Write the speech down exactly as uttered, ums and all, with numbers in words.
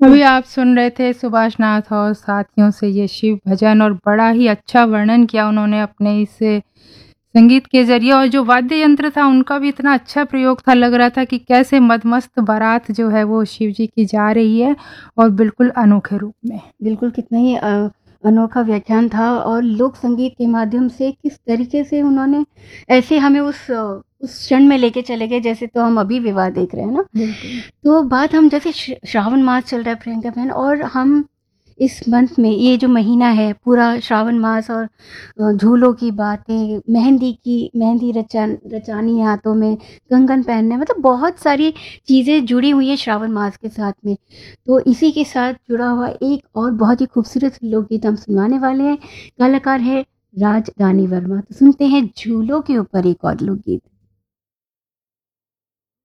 अभी आप सुन रहे थे सुभाष नाथ और साथियों से ये शिव भजन, और बड़ा ही अच्छा वर्णन किया उन्होंने अपने इस संगीत के ज़रिए, और जो वाद्य यंत्र था उनका भी इतना अच्छा प्रयोग था, लग रहा था कि कैसे मदमस्त बारात जो है वो शिव जी की जा रही है, और बिल्कुल अनोखे रूप में। बिल्कुल, कितना ही अ, अनोखा व्याख्यान था और लोक संगीत के माध्यम से किस तरीके से उन्होंने ऐसे हमें उस अ, उस क्षण में लेके चले गए जैसे तो हम अभी विवाह देख रहे हैं ना। बिल्कुल। तो बात हम जैसे श्र श्रावण मास चल रहा है प्रियंका बहन, और हम इस मंथ में ये जो महीना है पूरा श्रावण मास, और अ, झूलों की बातें, मेहंदी की मेहंदी रचा रचानी है हाथों में, कंगन पहनने, मतलब बहुत सारी चीज़ें जुड़ी हुई हैं श्रावण मास के साथ में। तो इसी के साथ जुड़ा हुआ एक और बहुत ही खूबसूरत लोकगीत हम सुनवाने वाले हैं। कलाकार है राज रानी वर्मा। तो सुनते हैं झूलों के ऊपर एक और लोकगीत।